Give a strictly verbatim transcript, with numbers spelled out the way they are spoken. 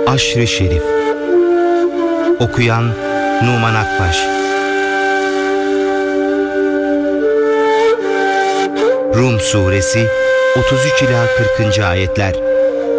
Aşr-ı Şerif. Okuyan Numan Akbaş. Rum Suresi otuz üç ila kırkıncı ayetler.